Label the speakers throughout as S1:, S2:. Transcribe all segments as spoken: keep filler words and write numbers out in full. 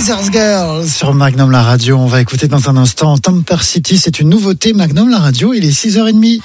S1: Weather's Girl sur Magnum la radio. On va écouter dans un instant Temper City. C'est une nouveauté Magnum la radio. Il est six heures trente.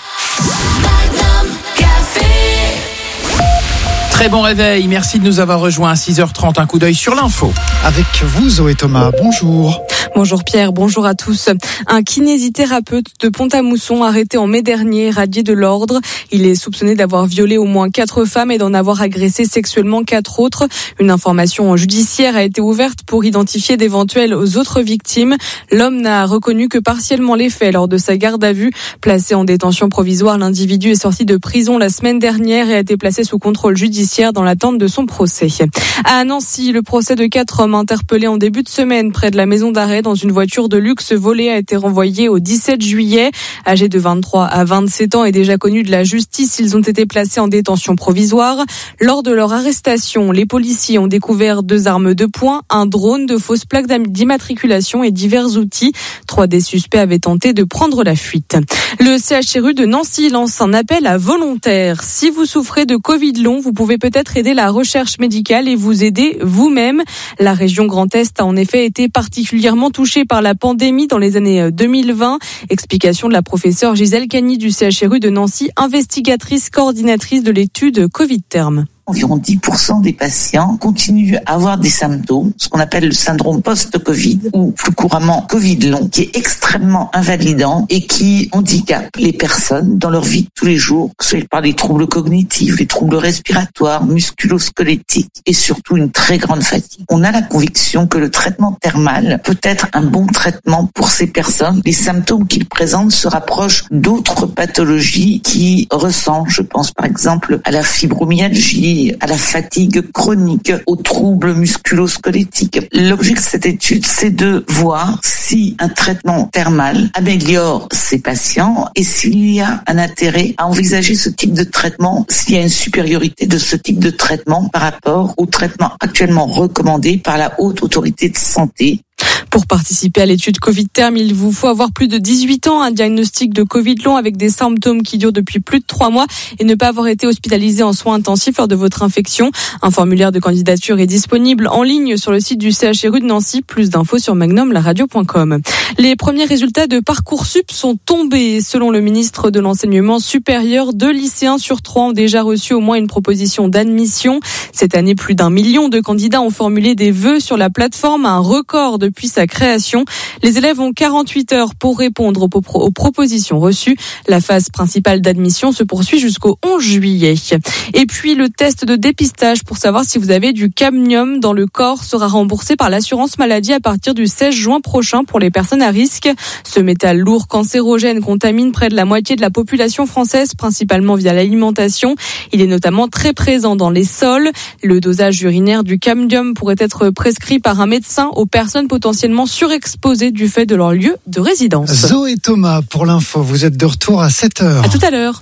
S2: Très bon réveil, merci de nous avoir rejoints à six heures trente, un coup d'œil sur l'info.
S1: Avec vous Zoé Thomas, bonjour.
S3: Bonjour Pierre, bonjour à tous. Un kinésithérapeute de Pont-à-Mousson arrêté en mai dernier, radié de l'ordre. Il est soupçonné d'avoir violé au moins quatre femmes et d'en avoir agressé sexuellement quatre autres. Une information judiciaire a été ouverte pour identifier d'éventuelles autres victimes. L'homme n'a reconnu que partiellement les faits lors de sa garde à vue. Placé en détention provisoire, l'individu est sorti de prison la semaine dernière et a été placé sous contrôle judiciaire dans l'attente de son procès. À Nancy, le procès de quatre hommes interpellés en début de semaine près de la maison d'arrêt dans une voiture de luxe volée a été renvoyé au dix-sept juillet. Âgés de vingt-trois à vingt-sept ans et déjà connus de la justice, ils ont été placés en détention provisoire. Lors de leur arrestation, les policiers ont découvert deux armes de poing, un drone, de fausses plaques d'immatriculation et divers outils. Trois des suspects avaient tenté de prendre la fuite. Le C H R U de Nancy lance un appel à volontaires. Si vous souffrez de Covid long, vous pouvez peut-être aider la recherche médicale et vous aider vous-même. La région Grand Est a en effet été particulièrement touchée par la pandémie dans les années deux mille vingt. Explication de la professeure Gisèle Cagny du C H R U de Nancy, investigatrice coordinatrice de l'étude Covid Term.
S4: Environ dix pour cent des patients continuent à avoir des symptômes, ce qu'on appelle le syndrome post-Covid, ou plus couramment Covid long, qui est extrêmement invalidant et qui handicape les personnes dans leur vie de tous les jours, que ce soit par les troubles cognitifs, les troubles respiratoires, musculo-squelettiques et surtout une très grande fatigue. On a la conviction que le traitement thermal peut être un bon traitement pour ces personnes. Les symptômes qu'ils présentent se rapprochent d'autres pathologies qui ressemblent, je pense par exemple à la fibromyalgie, à la fatigue chronique, aux troubles musculo-squelettiques. L'objet de cette étude, c'est de voir si un traitement thermal améliore ces patients et s'il y a un intérêt à envisager ce type de traitement, s'il y a une supériorité de ce type de traitement par rapport au traitement actuellement recommandé par la Haute Autorité de Santé.
S3: Pour participer à l'étude Covid Term, il vous faut avoir plus de dix-huit ans, un diagnostic de Covid long avec des symptômes qui durent depuis plus de trois mois et ne pas avoir été hospitalisé en soins intensifs lors de votre infection. Un formulaire de candidature est disponible en ligne sur le site du C H R U de Nancy. Plus d'infos sur magnum la radio point com. Les premiers résultats de Parcoursup sont tombés. Selon le ministre de l'Enseignement supérieur, deux lycéens sur trois ont déjà reçu au moins une proposition d'admission. Cette année, plus d'un million de candidats ont formulé des vœux sur la plateforme, un record depuis sa création. Les élèves ont quarante-huit heures pour répondre aux, pro- aux propositions reçues. La phase principale d'admission se poursuit jusqu'au onze juillet. Et puis le test de dépistage pour savoir si vous avez du cadmium dans le corps sera remboursé par l'assurance maladie à partir du seize juin prochain pour les personnes à risque. Ce métal lourd cancérogène contamine près de la moitié de la population française, principalement via l'alimentation. Il est notamment très présent dans les sols. Le dosage urinaire du cadmium pourrait être prescrit par un médecin aux personnes potentiellement surexposés du fait de leur lieu de résidence.
S1: Zoé Thomas pour l'info, vous êtes de retour à sept heures.
S3: À tout à l'heure.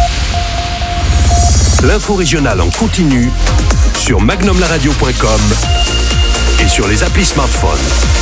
S5: L'info régionale en continu sur magnum la radio point com et sur les applis smartphones.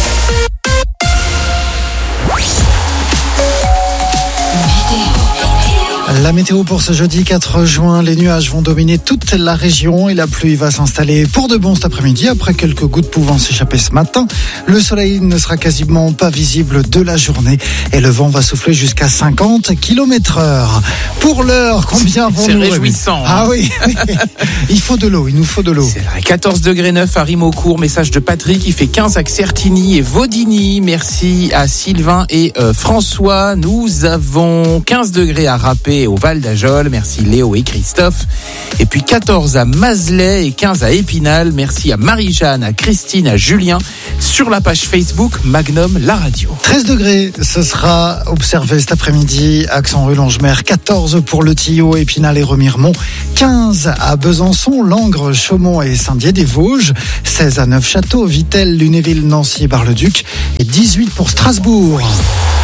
S1: La météo pour ce jeudi quatre juin, les nuages vont dominer toute la région et la pluie va s'installer pour de bon cet après-midi après quelques gouttes pouvant s'échapper ce matin. Le soleil ne sera quasiment pas visible de la journée et le vent va souffler jusqu'à cinquante kilomètres heure. Pour l'heure, combien vont
S2: C'est
S1: nous
S2: réjouissant. Hein.
S1: Ah oui, il faut de l'eau, il nous faut de l'eau.
S2: C'est vrai. quatorze degrés neuf à Rimaucourt, message de Patrick, il fait quinze à Certigny et Vaudigny. Merci à Sylvain et euh, François. Nous avons quinze degrés à Rappé au Val d'Ajol, merci Léo et Christophe. Et puis quatorze à Mazelet et quinze à Épinal, merci à Marie-Jeanne, à Christine, à Julien. Sur la page Facebook Magnum la radio.
S1: treize degrés, ce sera observé cet après-midi, accent rue Longemer, quatorze pour Le Tillot, Épinal et Remiremont, quinze à Besançon, Langres, Chaumont et Saint-Dié-des-Vosges, seize à Neufchâteau, Vittel, Lunéville, Nancy et Bar-le-Duc et dix-huit pour Strasbourg.